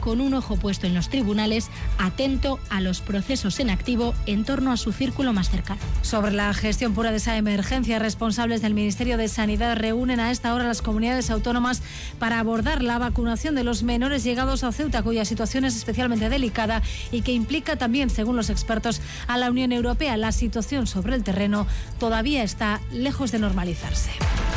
con un ojo puesto en los tribunales, atento a los procesos en activo en torno a su círculo más cercano. Sobre la gestión pura de esa emergencia, responsables del Ministerio de Sanidad reúnen a esta hora las comunidades autónomas para abordar la vacunación de los menores llegados a Ceuta, cuya situación es especialmente delicada y que implica también, según los expertos, a la Unión Europea. La situación sobre el terreno todavía está lejos de normalizarse.